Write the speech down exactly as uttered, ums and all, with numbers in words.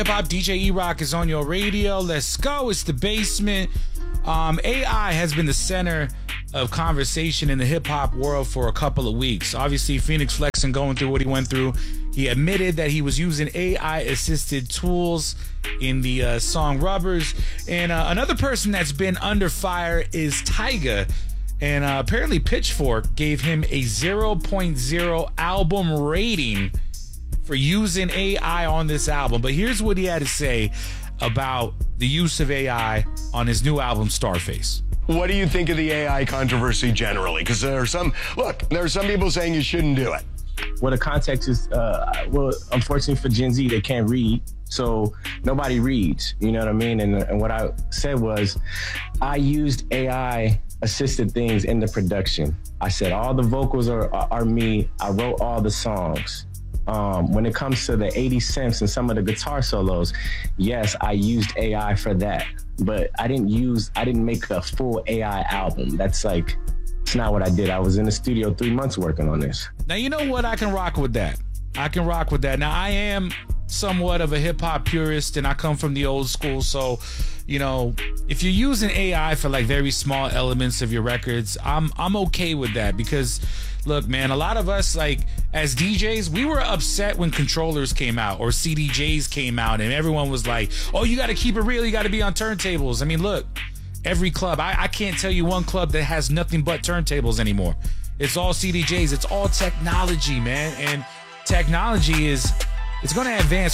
Hip Hop D J E-Rock is on your radio. Let's go. It's the basement. Um, A I has been the center of conversation in the hip hop world for a couple of weeks. Obviously, Phoenix Flexing going through what he went through. He admitted that he was using A I-assisted tools in the uh, song Rubbers. And uh, another person that's been under fire is Tyga. And uh, apparently Pitchfork gave him a zero point zero album rating for using A I on this album. But here's what he had to say about the use of A I on his new album, Starface. What do you think of the A I controversy generally? Because there are some, look, there are some people saying you shouldn't do it. Well, the context is, uh, well, unfortunately for Gen Z, they can't read. So nobody reads, you know what I mean? And, and what I said was, I used A I-assisted things in the production. I said all the vocals are, are me. I wrote all the songs. Um, when it comes to the eighty cents and some of the guitar solos, yes, I used A I for that. But I didn't use, I didn't make a full A I album. That's like, it's not what I did. I was in the studio three months working on this. Now, you know what? I can rock with that. I can rock with that. Now, I am somewhat of a hip-hop purist, and I come from the old school. So, you know, if you're using A I for, like, very small elements of your records, I'm I'm okay with that because, look, man, a lot of us, like, as D Js, we were upset when controllers came out or C D Js came out, and everyone was like, oh, you got to keep it real. You got to be on turntables. I mean, look. Every club, I, I can't tell you one club that has nothing but turntables anymore. It's all C D Js. It's all technology, man. And technology is, it's going to advance